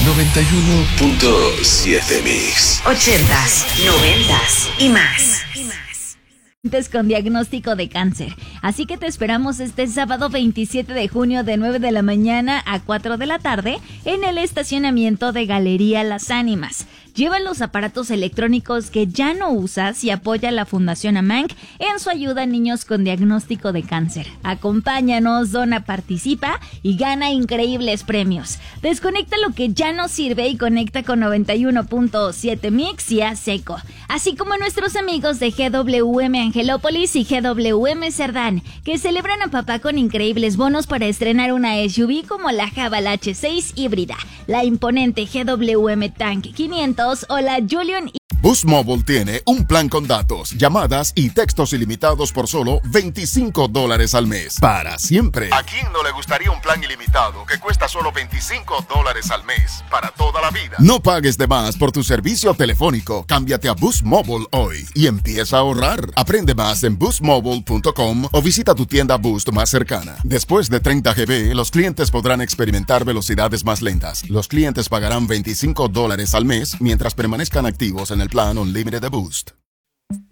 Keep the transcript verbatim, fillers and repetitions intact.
noventa y uno punto siete Mix. Ochentas, noventas y más. Con diagnóstico de cáncer. Así que te esperamos este sábado veintisiete de junio de nueve de la mañana a cuatro de la tarde en el estacionamiento de Galería Las Ánimas. Lleva los aparatos electrónicos que ya no usas y apoya a la Fundación AMANC en su ayuda a niños con diagnóstico de cáncer. Acompáñanos, dona, participa y gana increíbles premios. Desconecta lo que ya no sirve y conecta con noventa y uno punto siete Mix y a seco. Así como nuestros amigos de G W M Angelópolis y G W M Cerdán, que celebran a papá con increíbles bonos para estrenar una S U V como la Haval H seis híbrida, la imponente G W M Tank quinientos o la Julian. Boost Mobile tiene un plan con datos, llamadas y textos ilimitados por solo veinticinco dólares al mes. Para siempre. ¿A quién no le gustaría un plan ilimitado que cuesta solo veinticinco dólares al mes? Para toda la vida. No pagues de más por tu servicio telefónico. Cámbiate a Boost Mobile hoy y empieza a ahorrar. Aprende más en boost mobile punto com o visita tu tienda Boost más cercana. Después de treinta gigabytes, los clientes podrán experimentar velocidades más lentas. Los clientes pagarán veinticinco dólares al mes mientras permanezcan activos en el plan Unlimited de Boost.